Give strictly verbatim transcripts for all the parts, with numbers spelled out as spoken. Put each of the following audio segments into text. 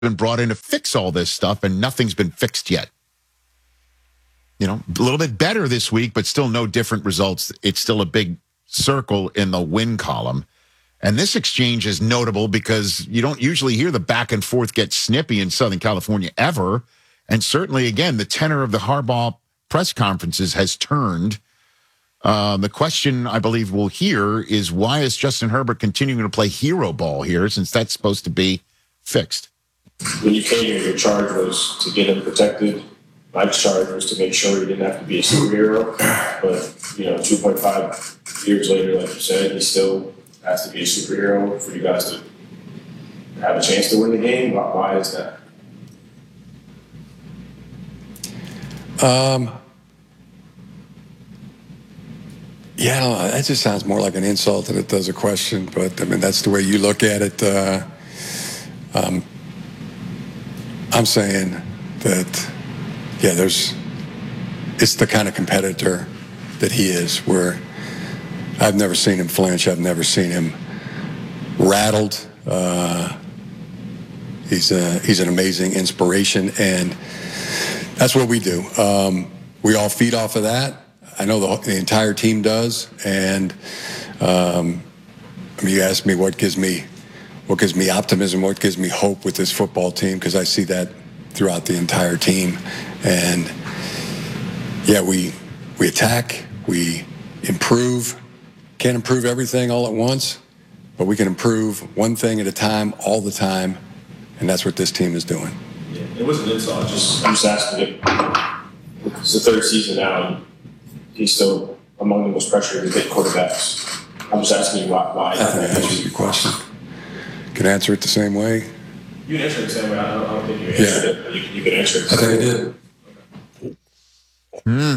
been brought in to fix all this stuff, and nothing's been fixed yet. You know, a little bit better this week, but still no different results. It's still a big circle in the win column. And this exchange is notable because you don't usually hear the back and forth get snippy in Southern California ever. And certainly, again, the tenor of the Harbaugh press conferences has turned. Uh, the question I believe we'll hear is, why is Justin Herbert continuing to play hero ball here, since that's supposed to be fixed? When you came here, your charge was to get him protected. My charge was to make sure he didn't have to be a superhero. But, you know, two point five years later, like you said, he still has to be a superhero for you guys to have a chance to win the game. Why, why is that? Um. Yeah, I don't know. That just sounds more like an insult than it does a question. But I mean, that's the way you look at it. Uh, um, I'm saying that, yeah, there's. It's the kind of competitor that he is, where I've never seen him flinch. I've never seen him rattled. Uh, he's a, he's an amazing inspiration, and that's what we do. Um, we all feed off of that. I know the, the entire team does, and um, I mean, you asked me what gives me what gives me optimism, what gives me hope with this football team, because I see that throughout the entire team. And yeah, we we attack, we improve. Can't improve everything all at once, but we can improve one thing at a time, all the time, and that's what this team is doing. Yeah, it wasn't an insult. Just I'm just asking it. It's the third season now, and he's still among the most pressured and big quarterbacks. I'm just asking you why. why I think that answers your question. Can I answer it the same way? You can answer it the same way. I don't, I don't think you answered Yeah. it, but you, you can answer it the I same think I way. did. Hmm.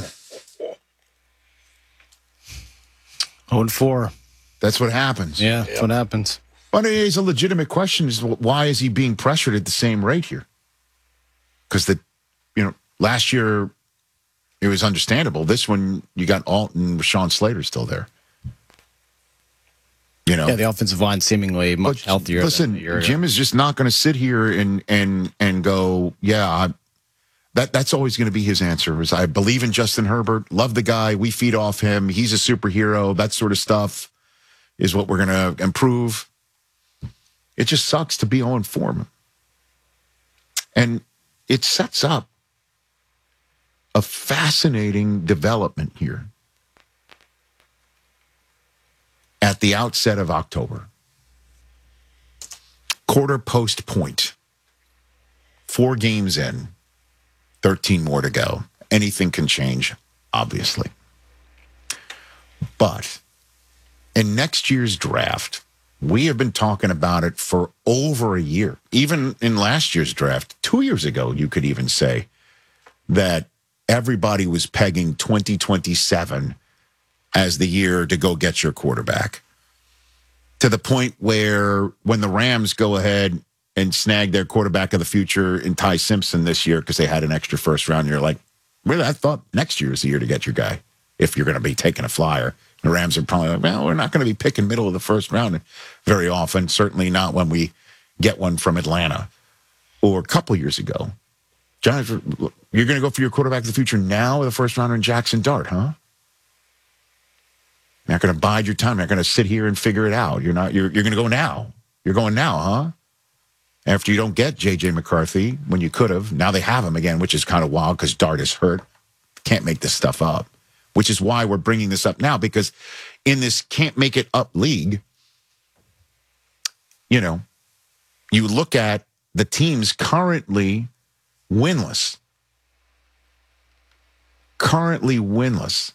oh and four. That's what happens. Yeah, that's what happens. But it is a legitimate question: is why is he being pressured at the same rate here? Because the, you know, last year it was understandable. This one, you got Alton, Rashawn Slater still there. You know, Yeah, the offensive line seemingly much But healthier. Listen, than a year ago. Jim is just not going to sit here and and and go, yeah, I, that that's always going to be his answer. Is I believe in Justin Herbert, love the guy, we feed off him, he's a superhero. That sort of stuff is what we're going to improve. It just sucks to be oh and four, and it sets up a fascinating development here at the outset of October. Quarter post point. Four games in, thirteen more to go. Anything can change, obviously. But in next year's draft, we have been talking about it for over a year. Even in last year's draft, two years ago, you could even say that everybody was pegging twenty twenty-seven as the year to go get your quarterback. To the point where when the Rams go ahead and snag their quarterback of the future in Ty Simpson this year because they had an extra first round, you're like, really? I thought next year is the year to get your guy if you're going to be taking a flyer. The Rams are probably like, well, we're not going to be picking middle of the first round very often, certainly not when we get one from Atlanta. Or a couple years ago, John, you're going to go for your quarterback of the future now with the first rounder in Jackson Dart, huh? You're not going to bide your time. You're not going to sit here and figure it out. You're not. You're, you're going to go now. You're going now, huh? After you don't get J J McCarthy when you could have. Now they have him again, which is kind of wild because Dart is hurt. Can't make this stuff up, which is why we're bringing this up now, because in this can't make it up league, you know, you look at the teams currently winless. Currently winless.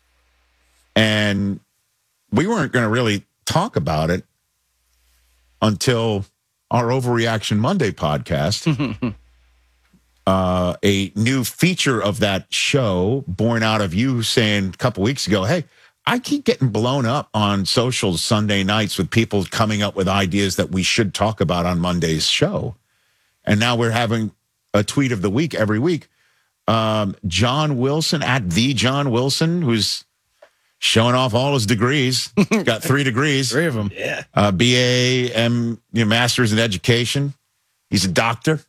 And we weren't going to really talk about it until our Overreaction Monday podcast. uh, a new feature of that show born out of you saying a couple weeks ago, hey, I keep getting blown up on socials Sunday nights with people coming up with ideas that we should talk about on Monday's show. And now we're having a tweet of the week every week. Um, John Wilson, at the John Wilson, who's showing off all his degrees. Got three degrees. Three of them. Yeah. Uh, B A, M, you know, Master's in Education. He's a doctor.